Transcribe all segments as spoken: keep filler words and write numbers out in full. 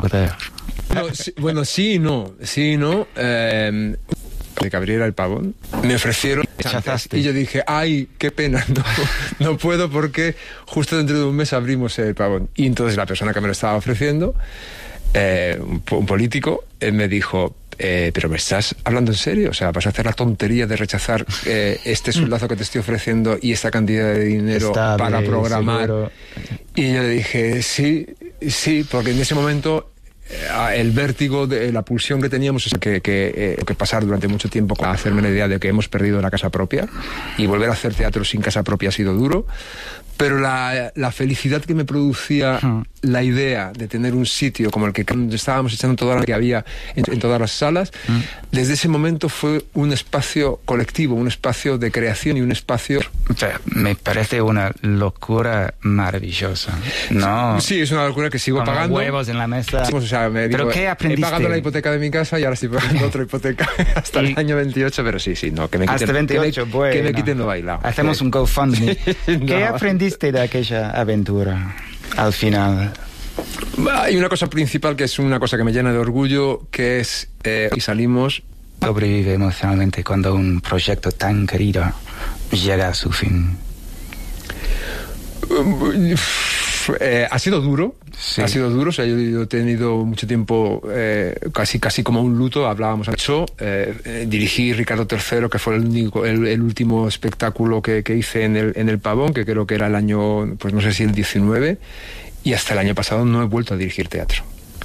joder. No, sí, bueno, sí y no. Sí y no. Eh, de que abriera el Pavón, me ofrecieron Rechazaste. y yo dije, ay, qué pena, no, no puedo porque justo dentro de un mes abrimos el Pavón. Y entonces la persona que me lo estaba ofreciendo, eh, un, un político, eh, me dijo, eh, pero ¿me estás hablando en serio? O sea, ¿vas a hacer la tontería de rechazar eh, este sueldazo que te estoy ofreciendo y esta cantidad de dinero Estable, para programar? seguro. Y yo le dije, sí, sí, porque en ese momento el vértigo de la pulsión que teníamos es que, que, eh, que pasar durante mucho tiempo a hacerme la idea de que hemos perdido la casa propia, y volver a hacer teatro sin casa propia ha sido duro, pero la, la felicidad que me producía hmm. la idea de tener un sitio como el que estábamos echando toda la que había en, en todas las salas, hmm. desde ese momento fue un espacio colectivo, un espacio de creación y un espacio... O sea, me parece una locura maravillosa, ¿no? Sí, es una locura que sigo Como pagando. Huevos en la mesa. O sea, me ¿Pero digo, qué aprendiste? He pagado la hipoteca de mi casa y ahora estoy pagando otra hipoteca hasta el año veintiocho, pero sí, sí, no, que me quiten, hasta veintiocho, que me, bueno. que me quiten lo bailado. Hacemos un GoFundMe. No. ¿Qué aprendiste de aquella aventura al final? Hay una cosa principal que es una cosa que me llena de orgullo, que es, eh, y salimos... Sobrevive emocionalmente cuando un proyecto tan querido llega a su fin. Eh, ha sido duro, sí. ha sido duro, o sea, yo, yo he tenido mucho tiempo eh, casi casi como un luto, hablábamos hecho, eh, eh, dirigí Ricardo tercero, que fue el único, el, el último espectáculo que, que hice en el, en el Pavón, que creo que era el año, pues no sé si el diecinueve, y hasta el año pasado no he vuelto a dirigir teatro.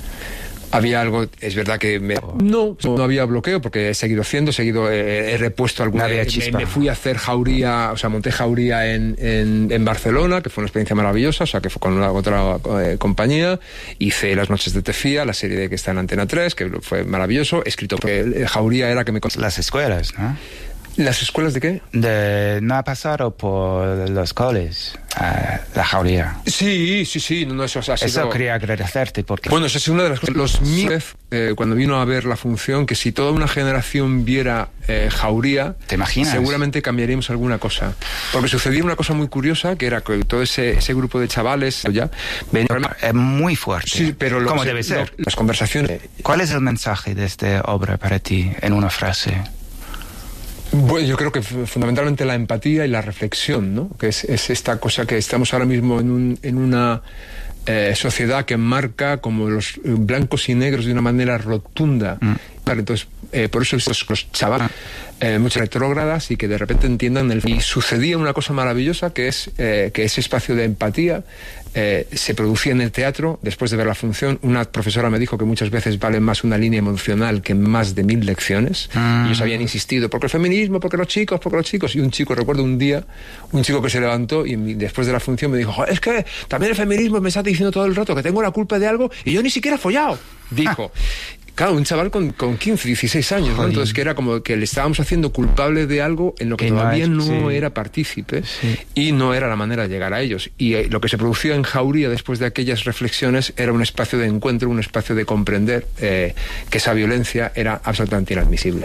Había algo, es verdad que me, no, no había bloqueo porque he seguido haciendo, he seguido, eh, he repuesto alguna vez. Me, me fui a hacer Jauría, o sea, monté Jauría en, en, en Barcelona, que fue una experiencia maravillosa, o sea, que fue con una otra eh, compañía. Hice Las noches de Tefía, la serie de que está en Antena tres, que fue maravilloso. He escrito, porque Jauría era que me... Las escuelas, ¿no? ¿Las escuelas de qué? De, no ha pasado por los coles, uh, la Jauría. Sí, sí, sí. No, eso, ha sido... eso quería agradecerte porque... Bueno, esa es una de las cosas. Los míos, eh, cuando vino a ver la función, que si toda una generación viera eh, Jauría, ¿te imaginas? Seguramente cambiaríamos alguna cosa. Porque sucedía una cosa muy curiosa, que era que todo ese, ese grupo de chavales ya venía... Es muy fuerte. Sí, pero lo, ¿cómo se, debe ser? Lo, las conversaciones... ¿Cuál es el mensaje de esta obra para ti, en una frase? Bueno, yo creo que fundamentalmente la empatía y la reflexión, ¿no? Que es, es esta cosa que estamos ahora mismo en, un, en una eh, sociedad que marca como los blancos y negros de una manera rotunda. Mm. Entonces, eh, por eso estos los chavales, eh, muchas retrógradas, y que de repente entiendan el... Y sucedía una cosa maravillosa, que es eh, que ese espacio de empatía eh, se producía en el teatro. Después de ver la función, una profesora me dijo que muchas veces vale más una línea emocional que más de mil lecciones. Mm. Y ellos habían insistido, porque el feminismo, porque los chicos, porque los chicos. Y un chico, recuerdo un día, un chico que se levantó y después de la función me dijo, es que también el feminismo me está diciendo todo el rato que tengo la culpa de algo y yo ni siquiera he follado. Dijo... Claro, un chaval con, con quince, dieciséis años, ¿no? Entonces, que era como que le estábamos haciendo culpable de algo en lo que, que todavía no, no sí. era partícipe, sí. y no era la manera de llegar a ellos. Y eh, lo que se producía en Jauría después de aquellas reflexiones era un espacio de encuentro, un espacio de comprender eh, que esa violencia era absolutamente inadmisible.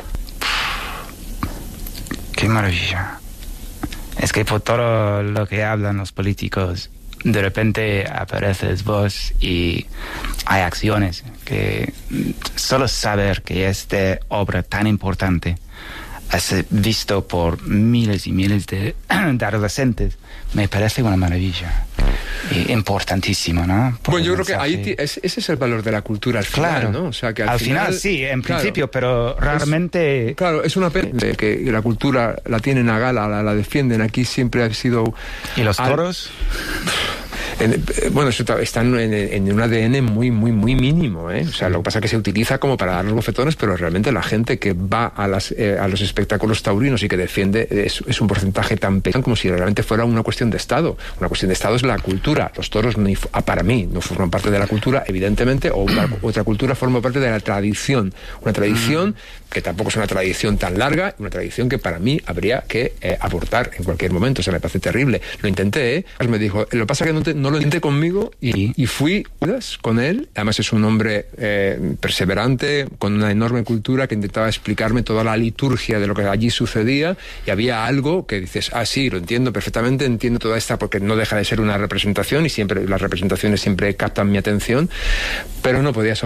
¡Qué maravilla! Es que por todo lo que hablan los políticos, de repente apareces vos y hay acciones que solo saber que esta obra tan importante es visto por miles y miles de, de adolescentes me parece una maravilla y importantísimo, ¿no? Por bueno, yo creo que ahí es, ese es el valor de la cultura al final, claro, ¿no? O sea, que al, al final, final sí, en claro, principio, pero realmente... Es, claro, es una pena que la cultura la tienen a gala, la, la defienden. Aquí siempre ha sido... ¿Y los toros? En, bueno, eso están en, en un A D N muy, muy, muy mínimo, ¿eh? O sea, lo que pasa es que se utiliza como para dar los bofetones, pero realmente la gente que va a, las, eh, a los espectáculos taurinos y que defiende es, es un porcentaje tan pequeño como si realmente fuera una cuestión de Estado. Una cuestión de Estado es la cultura. Los toros, ni, para mí, no forman parte de la cultura, evidentemente, o una, otra cultura forma parte de la tradición. Una tradición que tampoco es una tradición tan larga, una tradición que para mí habría que eh, abortar en cualquier momento. O sea, me parece terrible. Lo intenté, ¿eh? Me dijo, lo que pasa es que no, te, no lo intenté conmigo y, y fui con él. Además es un hombre eh, perseverante, con una enorme cultura, que intentaba explicarme toda la liturgia de lo que allí sucedía, y había algo que dices, ah, sí, lo entiendo perfectamente, entiendo toda esta, porque no deja de ser una representación y siempre las representaciones siempre captan mi atención, pero no podía